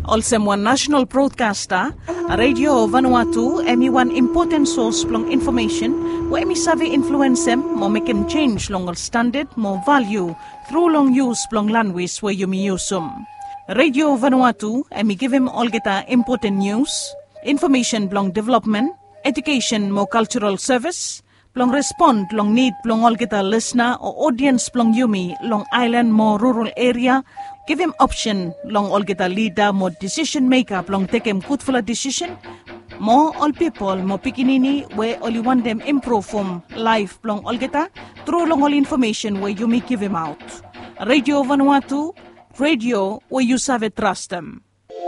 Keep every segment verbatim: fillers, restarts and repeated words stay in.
Also one national broadcaster, Radio Vanuatu, emi one important source plong information, where emi save influence them, mo make him change long standard, more value, through long use plong language where you me use them. Radio Vanuatu, emi give him all geta important news, information plong development, education more cultural service, plong respond plong need plong all geta listener or audience plong yumi long island more rural area. Give him option long all get a leader, more decision maker, long take him good for a decision. More all people, more pikinini, where only want them improve from life long all get a through long all information where you may give him out. Radio Vanuatu, radio where you save trust them.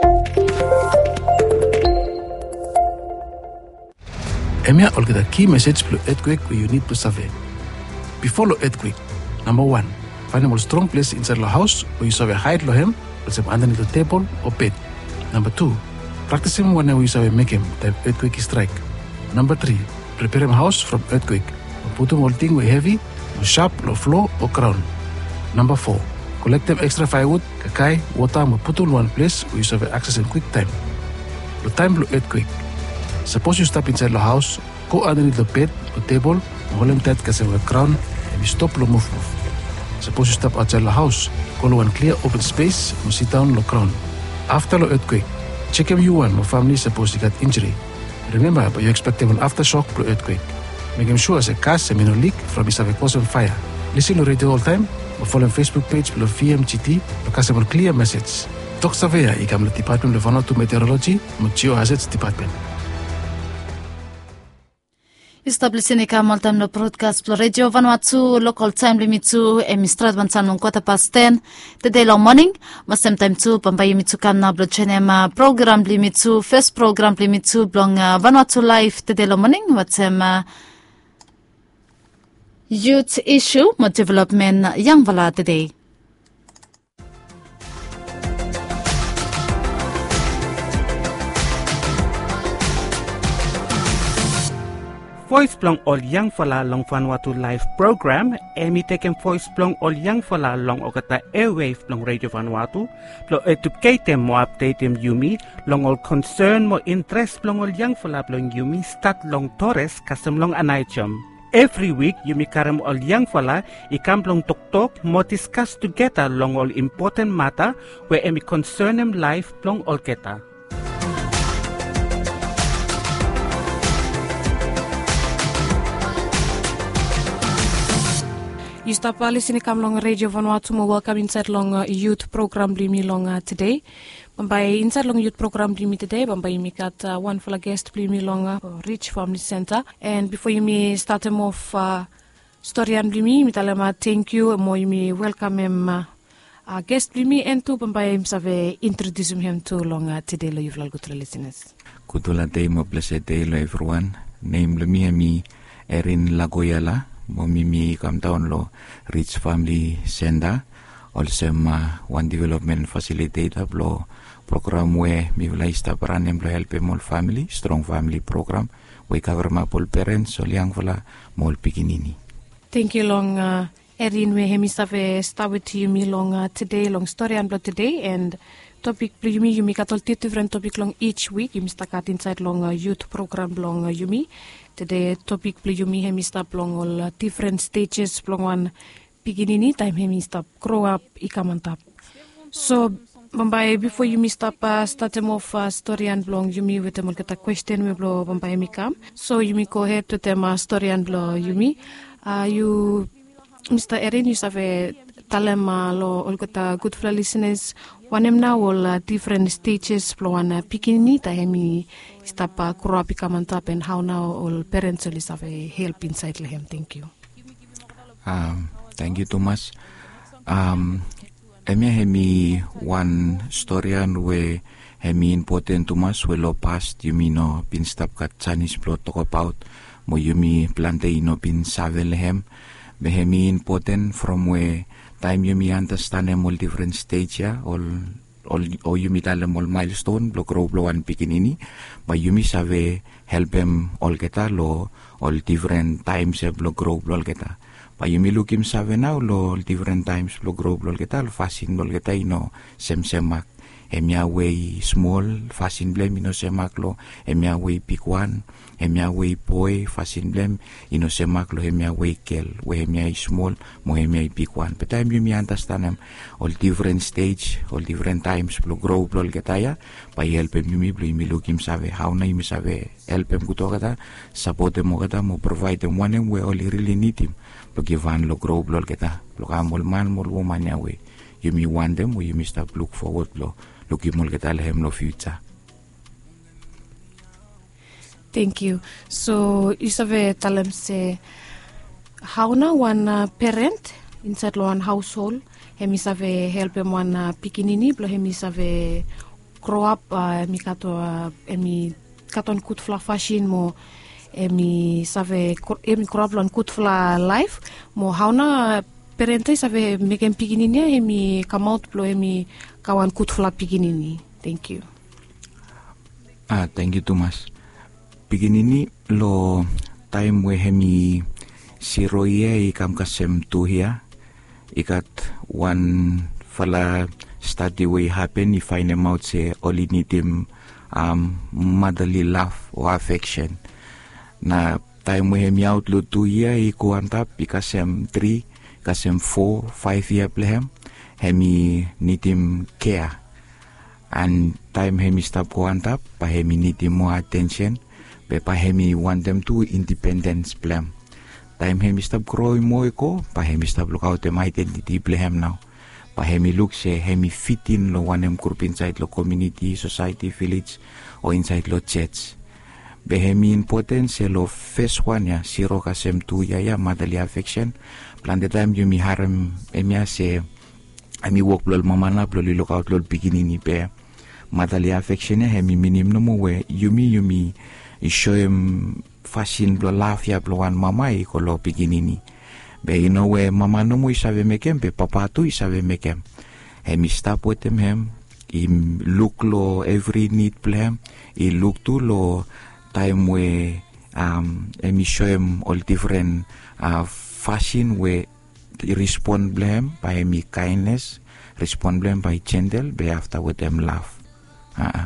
Emia all get a key message for earthquake where you need to save. Before the earthquake, number one. Find a more strong place inside the house where you save hide lohem, or some underneath the table or bed. Number two, practice him whenever you save make him the earthquake strike. Number three, prepare him house from earthquake. Or put him all thing with heavy, or sharp, or floor or ground. Number four, collect them extra firewood, kakai, water, and put on one place where you save access in quick time. The time blue earthquake. Suppose you step inside the house, go underneath the bed or table, and hold him tight because of the ground, and you stop the move move. Suppose you step outside the house, go to one clear open space and sit down on the ground. After the earthquake, check if you and my family suppose you got injury. Remember, but you expect an aftershock to the earthquake. Make him sure as a cast and no leak from his cause on fire. Listen to radio all time or follow on Facebook page below V M G T because of a clear message. Talk Savea, ikam le Department of Vanuatu Meteorology, mo Geohazards Department. Establishing a multi broadcast for Radio Vanuatu, local time limit to Emistrad Vansan quarter past ten, the day long morning, mas same time to Pambayi Mitsukan na Blochenema program limit to first program limit to Blong Vanuatu Live, the day long morning, what's um, youth issue, more development, young vala today. Voice plong all young fala long Vanuatu live program, emi taken voice plong all young fala long okata airwave plong Radio Vanuatu, plo educate them mo update them yumi, long all concern mo interest plong all young fala plong yumi start long Torres kasam long anaichom. Every week yumi karam all young fala ikam plong tok tok mo discuss together long all important matter where emi concern them live plong all keta. You stop uh, listening come long Radio Vanuatu mo welcome inside long uh, youth program blimi long uh, today. Bambay inside long youth program blimi today. Bambay mi got uh, one for a guest blimi long uh, Rich Family Center. And before you me start him off uh, story and blimi, mi talema thank you mo you me welcome him uh, uh, guest blimi and to Bambay him save introduce him to long uh, today lo you've good listeners. Kutula day mo blessed day lo everyone. Name blimi mi Erin Lagoyala. Mo mimi kam taon lo Rich Family Center also ma one development facilitator lo program we mi ulai sta paranem lo help mol family strong family program we cover ma pol parents so liang wala mol pikinini. Thank you long uh, Erin we hemi stave start with you me long uh, today long story and blood today and topic yumi yumi katol different topic long each week yumi stakat inside long uh, youth program long uh, yumi. Today topic play yumi hemi stop long all uh, different stages long one beginning time hemi stop grow up ikamantap. So Bombay before yumi stop uh, start them off uh, story and long yumi with them get a question we blow Bombay mi come. So yumi go ahead to them uh, story and blow yumi. Uh, you Mister Erin you have a talema lo all got a good for listeners. One em now all uh, different stages flow one uh, beginning time hemi stop uh, grow up ikamantap and how now all parents will have a help inside him. Thank you. Um, thank you Thomas. Um, Emi hemi one story and we hemi important Thomas we lo past you mean no pin stop kat Chinese plot talk about mo yumi plante no pin savel hem be hemi important from we time yumi understand em all different stage ya all all all yumi talem all milestone blo grow blo one pikinini but yumi save help em all keta lo all different times ya blo grow blo keta pa yumi lukim save now lo different times blo grow blo keta lo fasting blo keta ino sem semak Hemia way small, fasin blem ino semaklo, hemia way pikwan, hemia way boy, fasin blem ino semaklo, hemia way kel, we hemia small, mo hemia pikwan. But time you me understand them, all different stage, all different times, blo grow blo getaya, pa help him mi blo mi look him save, how na him save, help him kuto kata, support him kata, mo provide him one him we all really need him, blo give an lo grow blo geta, blo kamol man, mol woman ya way. You may want them or you may start look forward lo look you get him no future. Thank you. So isave talem se how na one uh, parent inside lo one household hemi save help him one uh, pikinini blo hemi save grow up uh, mi kato uh, emi katon kut fla fashion mo emi save emi grow up lon kut fla life mo how na parente save mekem pikinini hemi come out blo hemi kawan kut fla pikinini. Thank you. Ah, thank you Thomas. Pikinini lo time we hemi siro ye ikam kasem tu here. Ikat one fala study we happen if find him out say only need him um motherly love or affection. Na time we hemi out lo two year iku antap ikasem three kasem four, five year plehem, hemi need him care. And time hemi stop go on top, pa hemi need him more attention, but pa hemi want them to independence plehem. Time hemi stop growing more ko, pa hemi stop look out them identity plehem now. Pa hemi look say hemi fit in lo one em group inside lo community, society, village, or inside lo church. Behemi important se lo first one ya, siro kasem tu ya ya motherly affection. Plan the time you mi harem emia se ami work lol mama na lol look out lol beginning pe motherly affection hemi minim no mo we yumi yumi show him fashion blo laugh ya blo one mama e ko lo beginning be you know we mama no mo isabe mekem pe papa tu isabe mekem hemi stop with him him im look lo every need plan i look to lo time we um emi show him all different uh, fashion we respond blame by me kindness, respond blame by gentle, be after with them laugh. Uh-uh.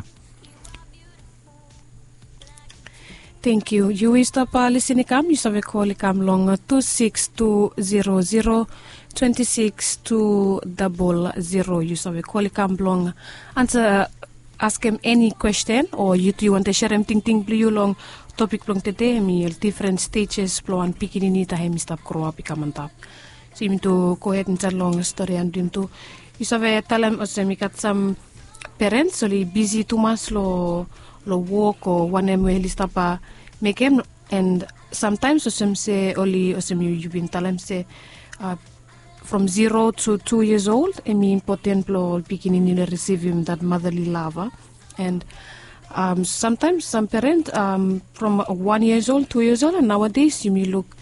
Thank you. You will stop uh, listening come. You have a call come long two six two zero zero twenty six two double zero. You have a call come long. Answer. Ask him any question or you you want to share him ting ting blue long topic long today me different stages blow and picking in it him stop grow up become on top. So you to go ahead and tell long story and him to you have tell him also me got some parents only busy too much lo lo work or one em we stop uh, make him and sometimes some say only some you you been tell him say uh, from zero to two years old, I mean, important lo beginning in receive him that motherly love, and um, sometimes some parent um, from one years old, two years old, and nowadays you may look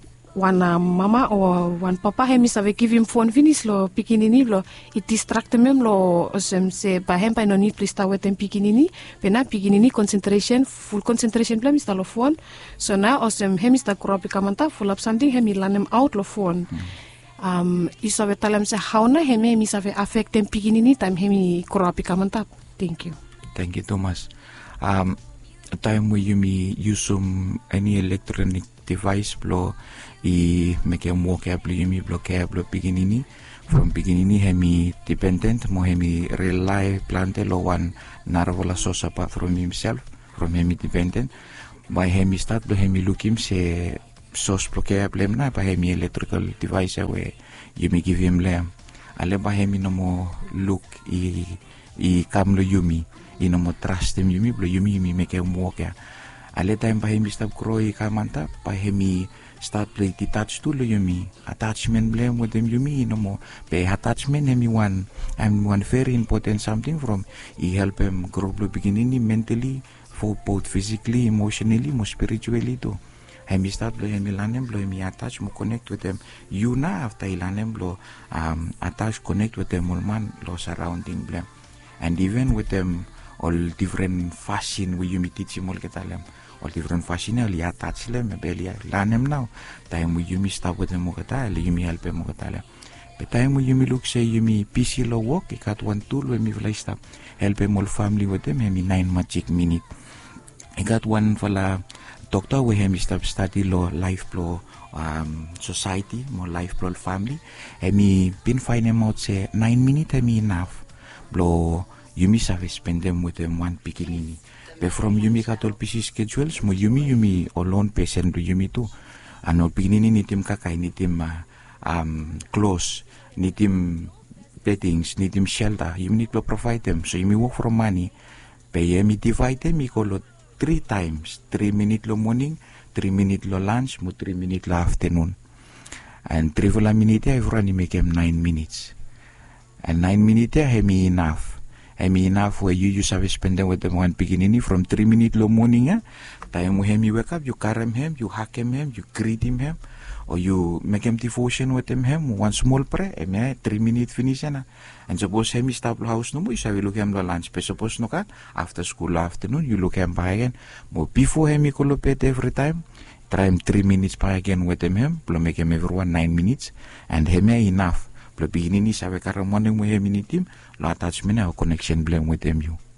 one uh, mama or one papa he mis ave give him phone finish lo pikinini lo it distract him lo sem se pa hem pa no need please ta wetem pikinini pena pikinini concentration full concentration plan mista lo phone so now osem hem mista kropi kamanta full up something hem lanem out lo phone. Mm. Um, isabe talam se hauna heme misabe affect them piginini time hemi kropi kamantap. Thank you. Thank you, Thomas. Um, a time where you me use some any electronic device blow I make him walk up you me block up piginini from piginini hemi dependent mo hemi rely plante lo one narvola source apart from himself from hemi dependent by hemi start lo hemi look him se sos bloquea blem na pa hemi electrical device we you me give him lem ale ba hemi no mo look i i kam lo yumi i no mo trust him yumi blo yumi yumi make him walk ya ale time pa hemi stop grow i kamanta pa hemi start play detach to lo yumi attachment blem with them yumi no mo pe attachment hemi one and one very important something from i help him grow blo beginning mentally for both physically emotionally more spiritually too. Hemi start blow hemi lanem blow hemi attach mo connect with them you na after ilanem blow um attach connect with them all man lo surrounding blem and even with them all different fashion we you me teach him all ketalem all different fashion ali attach lem belly lanem now time we you me start with them mo ketal you me help them mo ketalem Pe time mo yumi look say yumi busy lo work, I got one tool when me fly stop help him all family with them, hemi nine magic minute. I got one fala doctor we hemi stop study lo life flow um, society, more life flow family. Hemi been find him out say nine minute hemi enough. Blow yumi save spend them with them one pikinini. But from yumi got all busy schedules, mo yumi yumi alone patient do yumi too. Ano pikinini nitim kakay nitim uh, um, clothes, nitim beddings, nitim shelter. You need to provide them. So you work for money. Pay me divide them. You call it three times. Three minutes lo morning, three minutes lo lunch, mo three minutes lo afternoon. And three vola minute I run make them nine minutes. And nine minutes I me enough. I me enough where you use have spend them with them one beginning from three minutes lo morning. Eh? Time when you wake up, you carry him, you hack him, you greet him, him. Or you make him devotion with him, him one small prayer, eh, three minutes finish na. And suppose him stop house no more, you say look him the lunch. But suppose no cat after school afternoon, you look him by again. But before him, you call bed every time. Try him three minutes by again with him, him. Plus make him everyone nine minutes, and him enough. Plus beginning is have a morning with him in him. Lo attachment or connection blame with him you.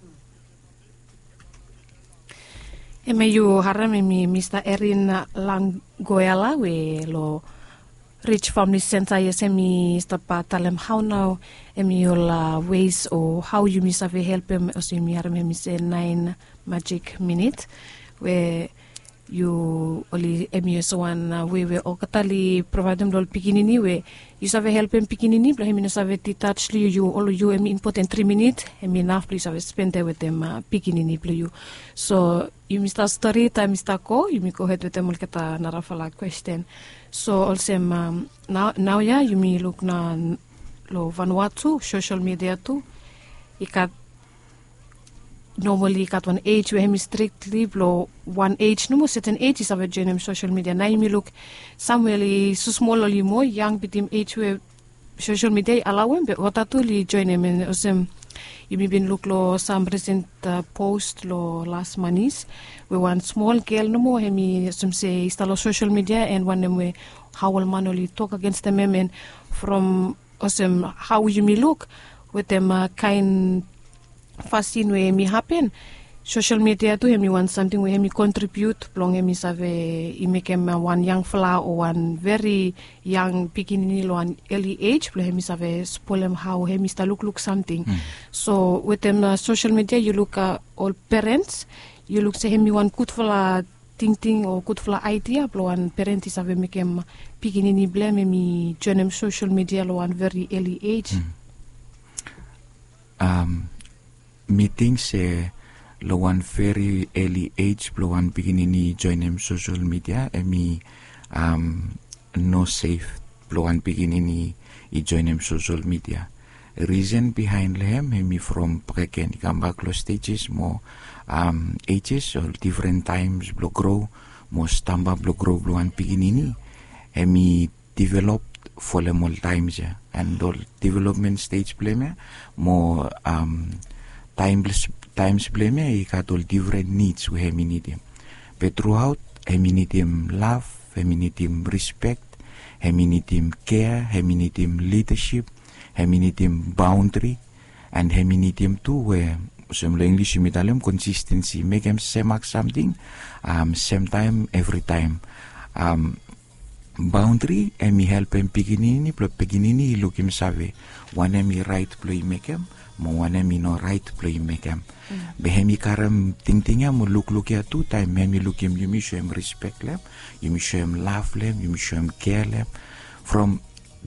Eme yu haram emi Mister Erin Langoela we lo Rich Family Center yes emi stapa talem how now emi yola ways or how you miss have help him also emi haram emi say nine magic minute where you only emi so one uh, we we okatali provide them lol pikinini we you save help him pikinini blo emi no save touch you all you emi important three minutes emi enough please have spend there with them uh, pikinini blo you so you mister story time mister ko you mi go ahead with them kata narafala question so also um, now now yeah you mi look na lo Vanuatu social media too ikat normally kat one age where him strictly blow one age no more certain age is of join social media now you look somewhere so small or more young between age where social media allow him but what atuli join him and also you may been look lo some recent uh, post lo last manis where one small girl no more him some say install social media and one them way how will manually talk against them and from awesome how you may look with them uh, kind fascin where me happen social media to him want something where me contribute long him is have he make him one young flower or one very young beginning one early age where him is have spoil him how him is look look something mm. So with them uh, social media you look uh, all parents you look say him you want good for a thing thing or good for idea but one parent is have make him beginning blame me join him social media one very early age mm. um meetings uh, lo one very early age lo one beginning join him social media emi um no safe lo one beginning i join him social media reason behind him emi from preken come back lo stages more um ages or different times blo grow more stamba blo grow lo one beginning emi developed for the more times yeah, and all development stage play more um timeless times blame he got all different needs we have need him but throughout he need him love he need him respect he need him care he need him leadership he need him boundary and he need him too where some English you tell him consistency make him same something um same time every time um boundary and me help him beginning plus beginning look him save one me right play make him mo one me no right play make him mm. Behemi karam ting tinga mo look look ya two time me look him you me show him respect them you me show him love them you me show him care them from